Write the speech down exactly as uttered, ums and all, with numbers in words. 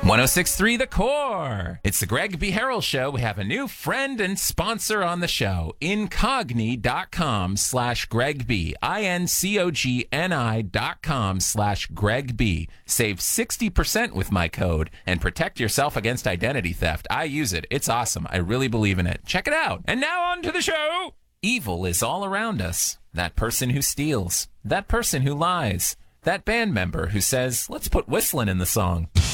one oh six point three The Core. It's the Greg B. Harrell Show. We have a new friend and sponsor on the show. Incogni.com slash Greg B. I-N-C-O-G-N-I dot com slash Greg B. Save sixty percent with my code and protect yourself against identity theft. I use it. It's awesome. I really believe in it. Check it out. And now on to the show. Evil is all around us. That person who steals. That person who lies. That band member who says, let's put whistling in the song.